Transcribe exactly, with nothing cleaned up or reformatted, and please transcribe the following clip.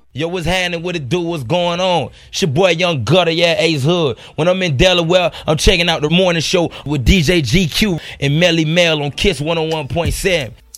Yo, what's happening? What it do? What's going on? It's your boy Young Gutter, yeah, Ace Hood. When I'm in Delaware, I'm checking out the morning show with D J G Q and Melly Mel on Kiss one oh one point seven.